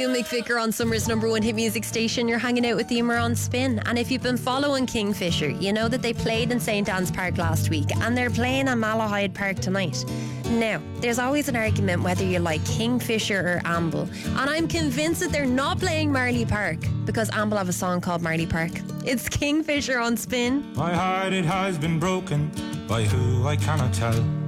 Liam McVicker on Summer's number one hit music station. You're hanging out with Emer on Spin. And if you've been following Kingfisher, you know that they played in St. Anne's Park last week and they're playing at Malahide Park tonight. Now, there's always an argument whether you like Kingfisher or Amble, and I'm convinced that they're not playing Marley Park because Amble have a song called Marley Park. It's Kingfisher on Spin. My heart, it has been broken by who I cannot tell.